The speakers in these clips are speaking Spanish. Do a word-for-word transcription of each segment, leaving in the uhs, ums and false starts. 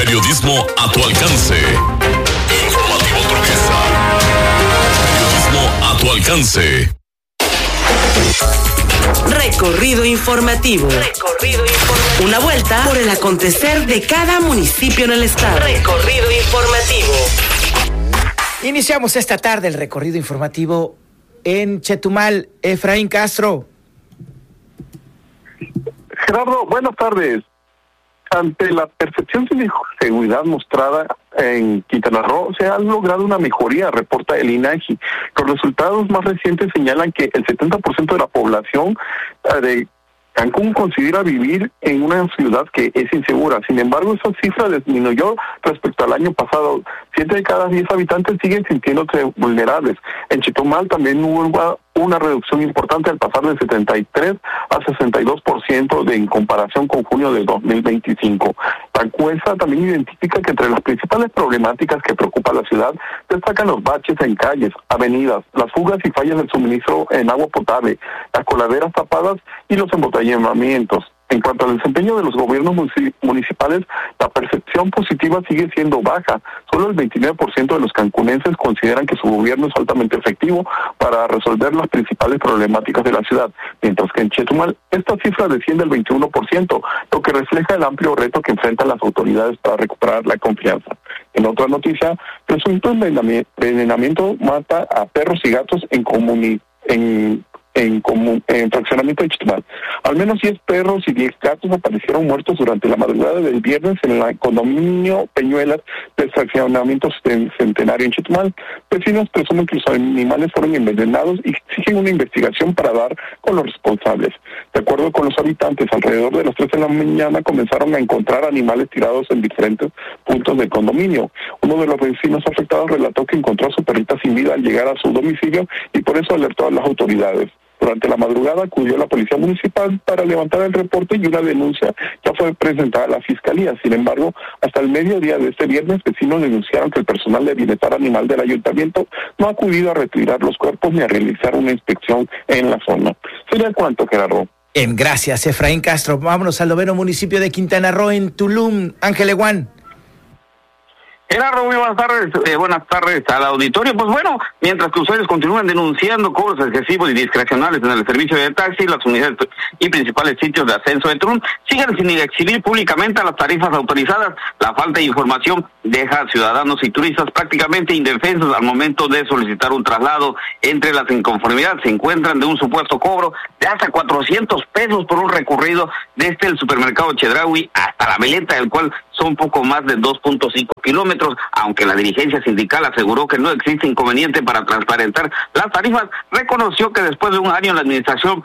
Periodismo a tu alcance. Informativo Turquesa. Periodismo a tu alcance. Recorrido informativo. Recorrido informativo. Una vuelta por el acontecer de cada municipio en el estado. Recorrido informativo. Iniciamos esta tarde el recorrido informativo en Chetumal. Efraín Castro. Gerardo, buenas tardes. Ante la percepción de inseguridad mostrada en Quintana Roo, se ha logrado una mejoría, reporta el INAGI. Los resultados más recientes señalan que el setenta por ciento de la población de Cancún considera vivir en una ciudad que es insegura. Sin embargo, esa cifra disminuyó respecto al año pasado. Siete de cada diez habitantes siguen sintiéndose vulnerables. En Chetumal también hubo una reducción importante al pasar de setenta y tres a sesenta y dos por ciento de en comparación con junio de dos mil veinticinco. La encuesta también identifica que entre las principales problemáticas que preocupa a la ciudad destacan los baches en calles, avenidas, las fugas y fallas del suministro en agua potable, las coladeras tapadas y los embotellamientos. En cuanto al desempeño de los gobiernos municipales, la percepción positiva sigue siendo baja. Solo el veintinueve por ciento de los cancunenses consideran que su gobierno es altamente efectivo para resolver las principales problemáticas de la ciudad, mientras que en Chetumal esta cifra desciende al veintiuno por ciento, lo que refleja el amplio reto que enfrentan las autoridades para recuperar la confianza. En otra noticia, presunto envenenamiento mata a perros y gatos en comunidad. En En, común, en fraccionamiento de Chetumal. Al menos diez perros y diez gatos aparecieron muertos durante la madrugada del viernes en el condominio Peñuelas del fraccionamiento Centenario en Chetumal. Vecinos presumen que los animales fueron envenenados y exigen una investigación para dar con los responsables. De acuerdo con los habitantes, alrededor de las tres de la mañana comenzaron a encontrar animales tirados en diferentes puntos del condominio. Uno de los vecinos afectados relató que encontró a su perrita sin vida al llegar a su domicilio y por eso alertó a las autoridades. Durante la madrugada acudió la policía municipal para levantar el reporte y una denuncia ya fue presentada a la fiscalía. Sin embargo, hasta el mediodía de este viernes, vecinos denunciaron que el personal de bienestar animal del ayuntamiento no ha acudido a retirar los cuerpos ni a realizar una inspección en la zona. ¿Sería cuánto, Gerardo? Bien, gracias, Efraín Castro. Vámonos al noveno municipio de Quintana Roo, en Tulum. Ángel Eguán. Gerardo, muy buenas tardes, eh, buenas tardes al auditorio. Pues bueno, mientras que usuarios continúan denunciando cobros excesivos y discrecionales en el servicio de taxi, las unidades y principales sitios de ascenso de Tulum siguen sin exhibir públicamente a las tarifas autorizadas. La falta de información deja a ciudadanos y turistas prácticamente indefensos al momento de solicitar un traslado. Entre las inconformidades se encuentran de un supuesto cobro de hasta cuatrocientos pesos por un recorrido desde el supermercado Chedraui hasta la Veleta, el cual son poco más de dos punto cinco kilómetros, aunque la dirigencia sindical aseguró que no existe inconveniente para transparentar las tarifas. Reconoció que después de un año en la administración,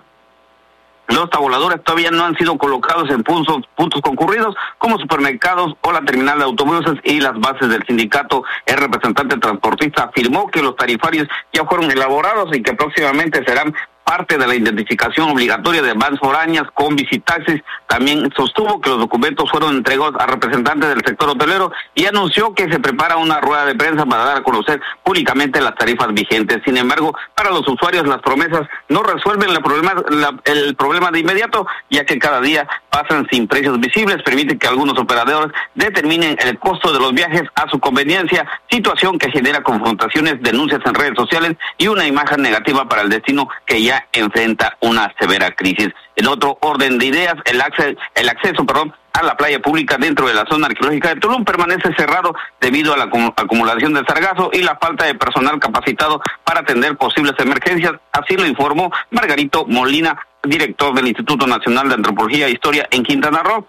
los tabuladores todavía no han sido colocados en puntos, puntos concurridos como supermercados o la terminal de autobuses y las bases del sindicato. El representante transportista afirmó que los tarifarios ya fueron elaborados y que próximamente serán parte de la identificación obligatoria de vans foráneas con visitaxis. También sostuvo que los documentos fueron entregados a representantes del sector hotelero y anunció que se prepara una rueda de prensa para dar a conocer públicamente las tarifas vigentes. Sin embargo, para los usuarios las promesas no resuelven la problema, la, el problema de inmediato, ya que cada día pasan sin precios visibles, permite que algunos operadores determinen el costo de los viajes a su conveniencia, situación que genera confrontaciones, denuncias en redes sociales y una imagen negativa para el destino que ya enfrenta una severa crisis. En otro orden de ideas, el acceso, el acceso, perdón, a la playa pública dentro de la zona arqueológica de Tulum permanece cerrado debido a la acumulación de sargazo y la falta de personal capacitado para atender posibles emergencias. Así lo informó Margarito Molina, director del Instituto Nacional de Antropología e Historia en Quintana Roo.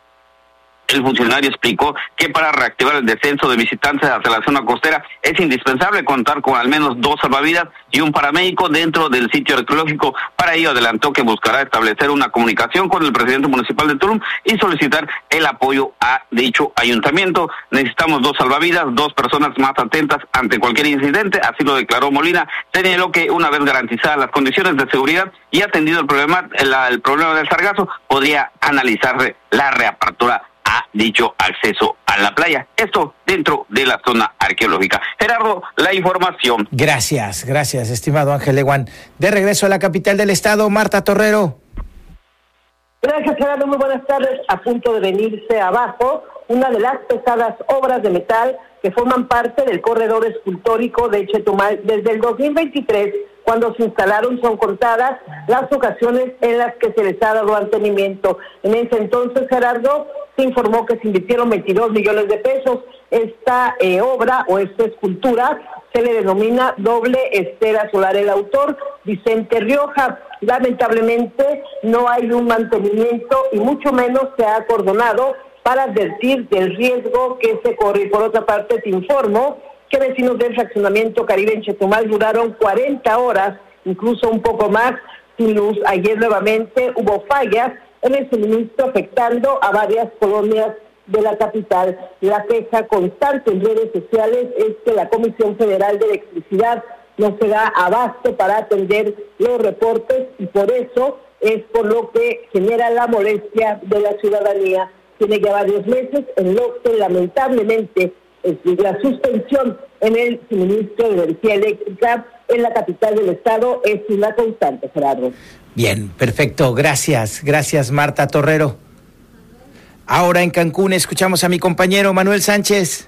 El funcionario explicó que para reactivar el descenso de visitantes hacia la zona costera es indispensable contar con al menos dos salvavidas y un paramédico dentro del sitio arqueológico. Para ello adelantó que buscará establecer una comunicación con el presidente municipal de Tulum y solicitar el apoyo a dicho ayuntamiento. Necesitamos dos salvavidas, dos personas más atentas ante cualquier incidente, así lo declaró Molina. Señaló que una vez garantizadas las condiciones de seguridad y atendido el problema, el, el problema del sargazo, podría analizarse la reapertura a dicho acceso a la playa. Esto dentro de la zona arqueológica. Gerardo, la información. Gracias, gracias, estimado Ángel Eguán. De regreso a la capital del estado, Marta Torrero. Gracias, Gerardo. Muy buenas tardes. A punto de venirse abajo una de las pesadas obras de metal que forman parte del corredor escultórico de Chetumal. Desde el dos mil veintitrés, cuando se instalaron, son contadas las ocasiones en las que se les ha dado mantenimiento. En ese entonces, Gerardo, se informó que se invirtieron veintidós millones de pesos. Esta eh, obra o esta escultura se le denomina doble estera solar. El autor, Vicente Rioja. Lamentablemente no hay un mantenimiento y mucho menos se ha acordonado para advertir del riesgo que se corre. Y por otra parte, te informo que vecinos del fraccionamiento Caribe en Chetumal duraron cuarenta horas, incluso un poco más, sin luz. Ayer nuevamente hubo fallas en el suministro, afectando a varias colonias de la capital. La queja constante en redes sociales es que la Comisión Federal de Electricidad no se da abasto para atender los reportes y por eso es por lo que genera la molestia de la ciudadanía. Tiene ya varios meses en lo que lamentablemente es la suspensión en el suministro de energía eléctrica en la capital del estado es una constante, Gerardo. Bien, perfecto, gracias, gracias Marta Torrero. Ahora en Cancún escuchamos a mi compañero Manuel Sánchez.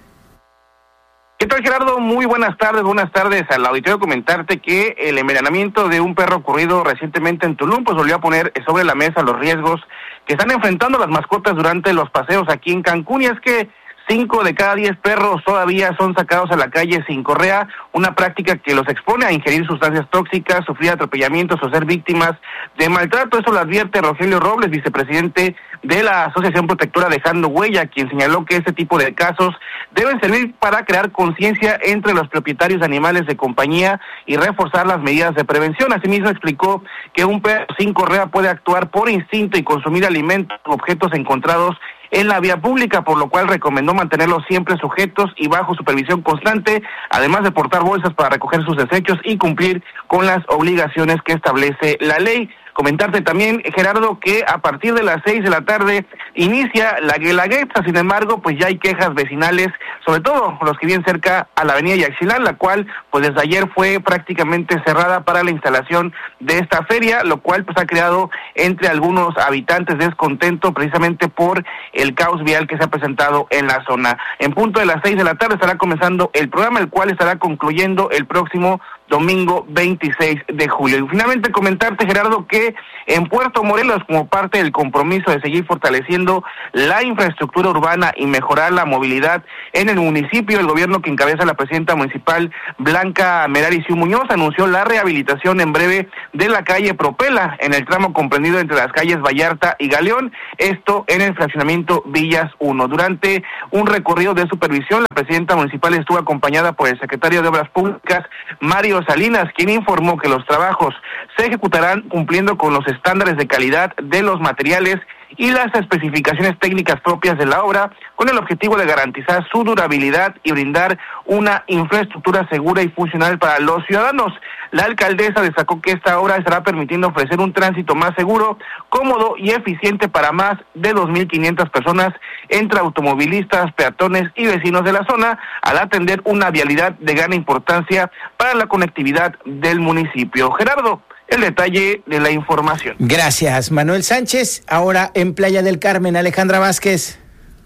¿Qué tal, Gerardo? Muy buenas tardes, buenas tardes al auditorio. Comentarte que el envenenamiento de un perro ocurrido recientemente en Tulum pues volvió a poner sobre la mesa los riesgos que están enfrentando las mascotas durante los paseos aquí en Cancún, y es que cinco de cada diez perros todavía son sacados a la calle sin correa, una práctica que los expone a ingerir sustancias tóxicas, sufrir atropellamientos o ser víctimas de maltrato. Eso lo advierte Rogelio Robles, vicepresidente de la Asociación Protectora Dejando Huella, quien señaló que este tipo de casos deben servir para crear conciencia entre los propietarios de animales de compañía y reforzar las medidas de prevención. Asimismo explicó que un perro sin correa puede actuar por instinto y consumir alimentos u objetos encontrados en la vía pública, por lo cual recomendó mantenerlos siempre sujetos y bajo supervisión constante, además de portar bolsas para recoger sus desechos y cumplir con las obligaciones que establece la ley. Comentarte también, Gerardo, que a partir de las seis de la tarde inicia la Guelaguetza. Sin embargo, pues ya hay quejas vecinales, sobre todo los que viven cerca a la avenida Yaxchilán, la cual pues desde ayer fue prácticamente cerrada para la instalación de esta feria, lo cual pues ha creado entre algunos habitantes descontento precisamente por el caos vial que se ha presentado en la zona. En punto de las seis de la tarde estará comenzando el programa, el cual estará concluyendo el próximo domingo veintiséis de julio. Y finalmente comentarte, Gerardo, que en Puerto Morelos, como parte del compromiso de seguir fortaleciendo la infraestructura urbana y mejorar la movilidad en el municipio, el gobierno que encabeza la presidenta municipal Blanca Merari Siu Muñoz anunció la rehabilitación en breve de la calle Propela, en el tramo comprendido entre las calles Vallarta y Galeón, esto en el fraccionamiento Villas uno. Durante un recorrido de supervisión, la presidenta municipal estuvo acompañada por el secretario de Obras Públicas, Mario Salinas, quien informó que los trabajos se ejecutarán cumpliendo con los estándares de calidad de los materiales y las especificaciones técnicas propias de la obra, con el objetivo de garantizar su durabilidad y brindar una infraestructura segura y funcional para los ciudadanos. La alcaldesa destacó que esta obra estará permitiendo ofrecer un tránsito más seguro, cómodo y eficiente para más de dos mil quinientas personas entre automovilistas, peatones y vecinos de la zona, al atender una vialidad de gran importancia para la conectividad del municipio. Gerardo, el detalle de la información. Gracias, Manuel Sánchez. Ahora en Playa del Carmen, Alejandra Vázquez.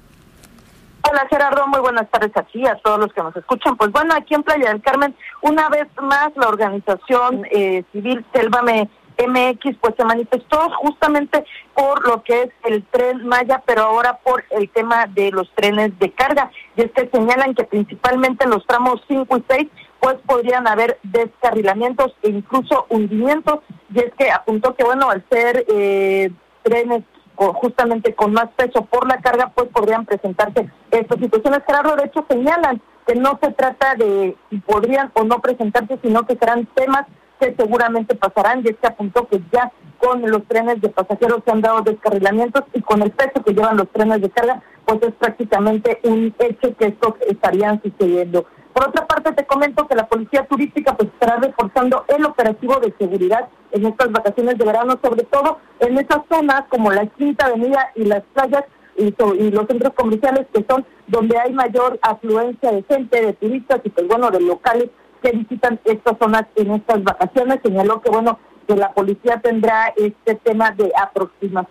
Hola, Gerardo, muy buenas tardes a ti, a todos los que nos escuchan. Pues bueno, aquí en Playa del Carmen, una vez más la organización eh, civil Sélvame M X pues se manifestó justamente por lo que es el Tren Maya, pero ahora por el tema de los trenes de carga. Y es que señalan que principalmente en los tramos cinco y seis pues podrían haber descarrilamientos e incluso hundimientos. Y es que apuntó que bueno, al ser eh, trenes o justamente con más peso por la carga, pues podrían presentarse estas situaciones. Claro, de hecho señalan que no se trata de si podrían o no presentarse, sino que serán temas que seguramente pasarán, y es que apuntó que ya con los trenes de pasajeros se han dado descarrilamientos y con el peso que llevan los trenes de carga, pues es prácticamente un hecho que estos estarían sucediendo. Por otra parte, te comento que la Policía Turística pues estará reforzando el operativo de seguridad en estas vacaciones de verano, sobre todo en esas zonas como la Quinta Avenida y las playas y, so, y los centros comerciales, que son donde hay mayor afluencia de gente, de turistas y pues bueno, de locales que visitan estas zonas en estas vacaciones. Señaló que bueno, que la policía tendrá este tema de aproximación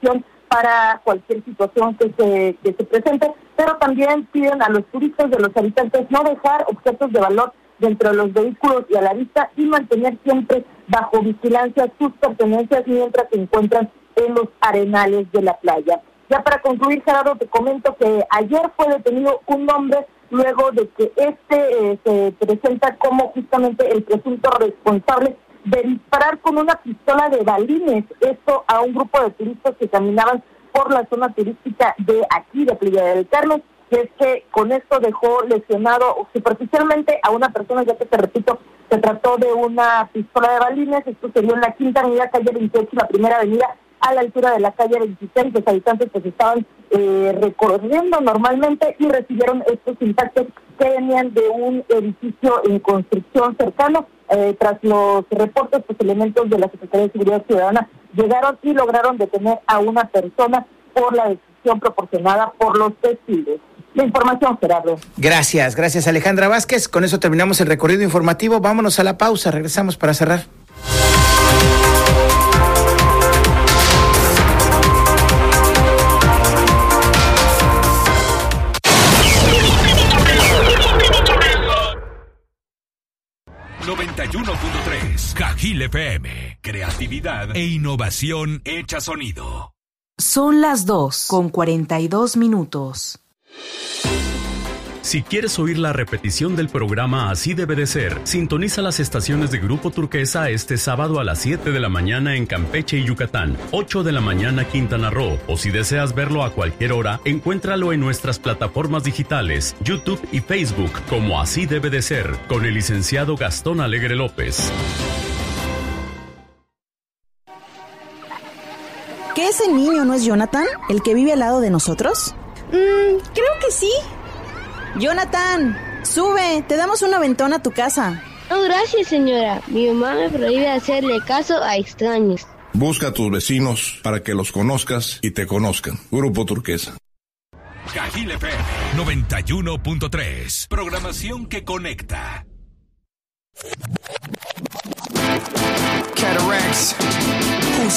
para cualquier situación que se, que se presente, pero también piden a los turistas de los habitantes no dejar objetos de valor dentro de los vehículos y a la vista y mantener siempre bajo vigilancia sus pertenencias mientras se encuentran en los arenales de la playa. Ya para concluir, Gerardo, te comento que ayer fue detenido un hombre luego de que este eh, se presenta como justamente el presunto responsable de disparar con una pistola de balines, esto a un grupo de turistas que caminaban por la zona turística de aquí, de Playa del Carmen, y es que con esto dejó lesionado superficialmente a una persona, ya que te repito, se trató de una pistola de balines. Esto se dio en la Quinta Avenida, calle veintiocho, la Primera Avenida, a la altura de la calle veintiséis. Los habitantes pues estaban eh, recorriendo normalmente y recibieron estos impactos que venían de un edificio en construcción cercano. Eh, tras los reportes, pues elementos de la Secretaría de Seguridad Ciudadana llegaron y lograron detener a una persona por la decisión proporcionada por los testigos. La información, Gerardo. Gracias, gracias Alejandra Vázquez. Con eso terminamos el recorrido informativo. Vámonos a la pausa, regresamos para cerrar. noventa y uno punto tres Cajil F M. Creatividad e innovación hecha sonido. Son las dos con cuarenta y dos minutos. Si quieres oír la repetición del programa Así Debe de Ser, sintoniza las estaciones de Grupo Turquesa este sábado a las siete de la mañana en Campeche y Yucatán, ocho de la mañana Quintana Roo, o si deseas verlo a cualquier hora, encuéntralo en nuestras plataformas digitales, YouTube y Facebook, como Así Debe de Ser, con el licenciado Gastón Alegre López. ¿Que ese niño no es Jonathan, el que vive al lado de nosotros? Mm, creo que sí. Jonathan, sube, te damos un aventón a tu casa. No, gracias, señora. Mi mamá me prohíbe hacerle caso a extraños. Busca a tus vecinos para que los conozcas y te conozcan. Grupo Turquesa. Cajil F M noventa y uno punto tres. Programación que conecta. Cataracts.